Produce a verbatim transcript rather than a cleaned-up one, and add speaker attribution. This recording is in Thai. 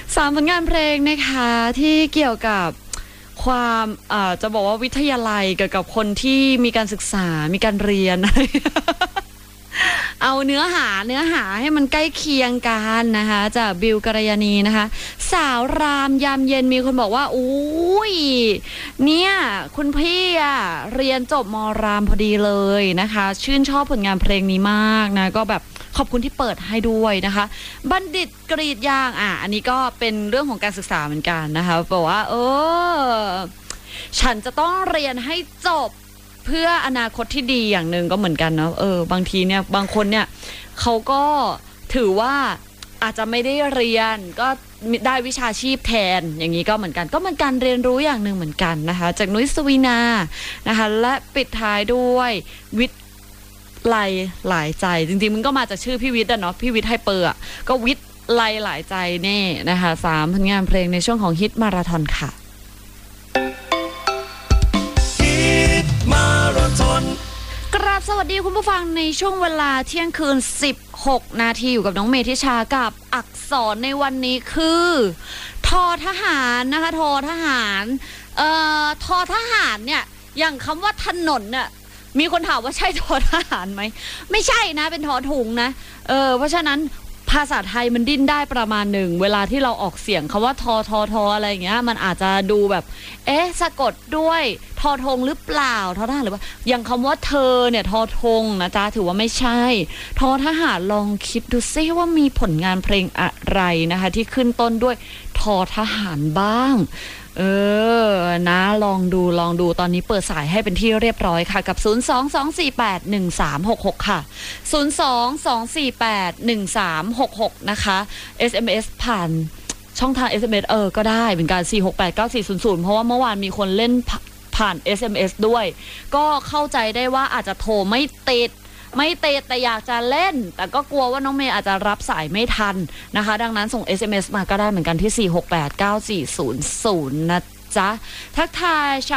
Speaker 1: สามผลงานเพลงนะคะที่เกี่ยวกับความจะบอกว่าวิทยาลัยเกี่ยวกับคนที่มีการศึกษามีการเรียน เอาเนื้อหาเนื้อหาให้มันใกล้เคียงกันนะคะจากบิวกัลยาณีนะคะสาวรามยามเย็นมีคนบอกว่าอุ้ยเนี่ยคุณพี่อะเรียนจบม.รามพอดีเลยนะคะชื่นชอบผลงานเพลงนี้มากนะก็แบบขอบคุณที่เปิดให้ด้วยนะคะบัณฑิตกรีดยางอ่ะอันนี้ก็เป็นเรื่องของการศึกษาเหมือนกันนะคะบอกว่าเออฉันจะต้องเรียนให้จบเพื่ออนาคตที่ดีอย่างหนึ่งก็เหมือนกันเนาะเออบางทีเนี่ยบางคนเนี่ยเขาก็ถือว่าอาจจะไม่ได้เรียนก็ได้วิชาชีพแทนอย่างนี้ก็เหมือนกันก็เป็นการเรียนรู้อย่างหนึ่งเหมือนกันนะคะจากนุ้ยสวีนานะคะและปิดท้ายด้วยวิทย์ไลหลายใจจริงๆมันก็มาจากชื่อพี่วิทย์อะเนาะพี่วิทย์ไฮเปอร์อะก็วิทย์ไลหลายใจแน่นะคะสามผลงานเพลงในช่วงของฮิตมาราธอนค่ะกราบสวัสดีคุณผู้ฟังในช่วงเวลาเที่ยงคืนสิบหกนาทีอยู่กับน้องเมธิชากับอักษรในวันนี้คือทอทหารนะคะทอทหารเอ่อทอทหารเนี่ยอย่างคำว่าถนนเนี่ยมีคนถามว่าใช่ทอทหารไหมไม่ใช่นะเป็นทอถุงนะเออเพราะฉะนั้นภาษาไทยมันดิ้นได้ประมาณหนึ่งเวลาที่เราออกเสียงคำว่าทอทอทออะไรอย่างเงี้ยมันอาจจะดูแบบเอ๊ะสะกดด้วยทอทงหรือเปล่าทอทหารหรือว่าอย่างคำว่าเธอเนี่ยทอทงนะจ๊ะถือว่าไม่ใช่ทอทหารลองคิดดูซิว่ามีผลงานเพลงอะไรนะคะที่ขึ้นต้นด้วยทอทหารบ้างเออนะลองดูลองดูตอนนี้เปิดสายให้เป็นที่เรียบร้อยค่ะกับศูนย์ สอง สอง สี่ แปด หนึ่ง สาม หก หกค่ะศูนย์ สอง สอง สี่ แปด หนึ่ง สาม หก หกนะคะ เอส เอ็ม เอส ผ่านช่องทาง เอส เอ็ม เอส เออก็ได้เป็นการสี่ หก แปด เก้า สี่ ศูนย์ ศูนย์เพราะว่าเมื่อวานมีคนเล่นผ่าน เอส เอ็ม เอส ด้วยก็เข้าใจได้ว่าอาจจะโทรไม่ติดไม่เตะแต่อยากจะเล่นแต่ก็กลัวว่าน้องเมย์อาจจะรับสายไม่ทันนะคะดังนั้นส่ง เอส เอ็ม เอส มาก็ได้เหมือนกันที่สี่ หก แปด เก้า สี่ ศูนย์ ศูนย์นะจ๊ะทักทาย